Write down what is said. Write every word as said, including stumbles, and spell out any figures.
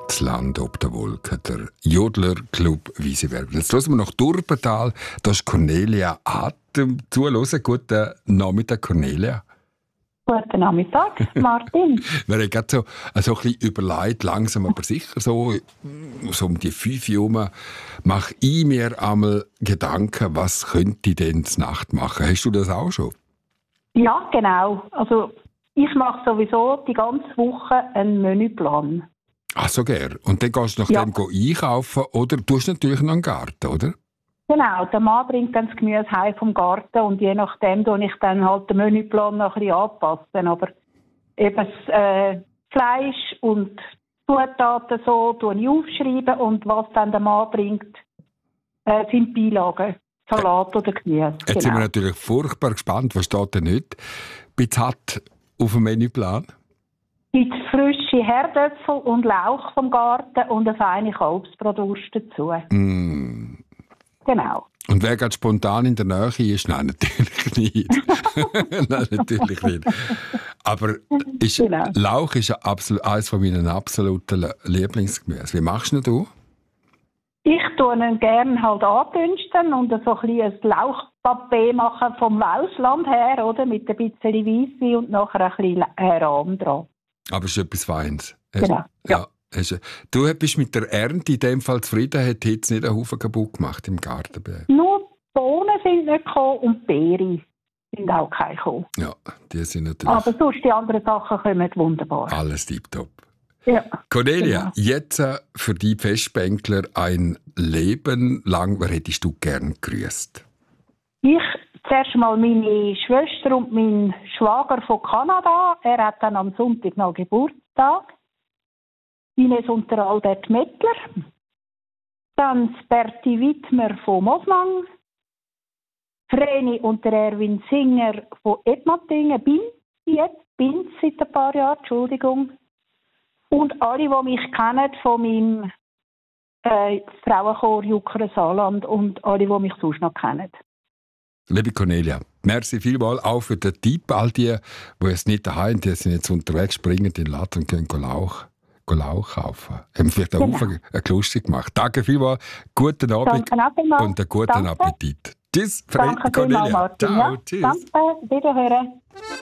Das Land ob der Wolken, der Jodler-Club Wiesewerk. Jetzt hören wir noch Durbental, da ist Cornelia Atem zuhören. Guten Nachmittag, Cornelia. Guten Nachmittag, Martin. Wir haben gerade so, also ein bisschen überlegt, langsam aber sicher, so, so um die fünf Uhr herum, mache ich mir einmal Gedanken, was könnte ich denn zur Nacht machen? Hast du das auch schon? Ja, genau. Also ich mache sowieso die ganze Woche einen Menüplan. Ach so, gern. Und dann gehst du nach Ja. dem einkaufen oder du hast natürlich noch einen Garten, oder? Genau, der Mann bringt dann das Gemüse heim vom Garten und je nachdem tue ich dann halt den Menüplan noch ein bisschen anpassen. Aber eben das äh, Fleisch und Zutaten so tue ich aufschreiben und was dann der Mann bringt, äh, sind Beilagen, Salat oder Gemüse. Jetzt Genau. sind wir natürlich furchtbar gespannt, was steht denn nicht bezahlt auf dem Menüplan? Gibt frische Herdöpfel und Lauch vom Garten und eine feine Kalbsbratwurst dazu. Mm. Genau. Und wer gerade spontan in der Nähe ist? Nein, natürlich nicht. Nein, natürlich nicht. Aber ist, Genau. Lauch ist absolut, eines meiner absoluten Lieblingsgemüse. Wie machst du? Ich tue ihn gerne halt andünsten und so ein bisschen ein Lauchpapier machen vom Ausland her, oder? Mit ein bisschen Weisswein und nachher ein bisschen äh, Rahm dran. Aber es ist etwas Feines. Genau. Ja. Hast, du bist mit der Ernte in dem Fall zufrieden, hat jetzt nicht einen Haufen kaputt gemacht im Garten? Nur Bohnen sind nicht gekommen und Beeren sind auch keine gekommen. Ja, die sind natürlich... Aber sonst die anderen Sachen kommen wunderbar. Alles tipptopp. Ja. Cornelia, Genau. jetzt äh, für die Festbänkler ein Leben lang, wer hättest du gern gegrüßt? Ich zuerst mal meine Schwester und mein Schwager von Kanada. Er hat dann am Sonntag noch Geburtstag. Ines und der Albert Mettler. Dann das Berti Wittmer von Moslang. Vreni und der Erwin Singer von Edmatingen. Bin jetzt, bin seit ein paar Jahren, Entschuldigung. Und alle, die mich kennen von meinem äh, Frauenchor Juckere Saarland und alle, die mich sonst noch kennen. Liebe Cornelia, merci vielmals auch für den Tipp. All die, die es nicht daheim haben, die sind jetzt unterwegs, springen in den Laden und können Lauch, Lauch kaufen. Haben vielleicht auch Genau. ein lustig gemacht. Danke vielmals, guten Abend Danke auch vielmals. und einen guten Danke. Appetit. Tschüss, Danke Cornelia. vielmals, Martin. Ciao, Ja, tschüss. danke, wiederhören.